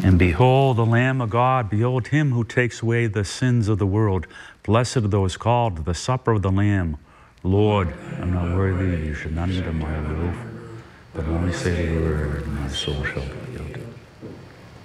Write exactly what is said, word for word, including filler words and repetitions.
And behold the Lamb of God, behold him who takes away the sins of the world. Blessed are those called to the supper of the Lamb. Lord, I'm not worthy you should enter under my roof, but only say the word, and my soul shall be healed.